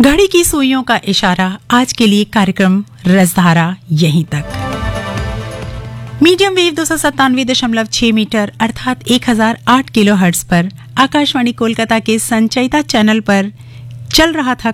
घड़ी की सुइयों का इशारा। आज के लिए कार्यक्रम रसधारा यहीं तक। मीडियम वेव 297.6 मीटर अर्थात 1008 किलोहर्ट्ज पर आकाशवाणी कोलकाता के संचयिता चैनल पर चल रहा था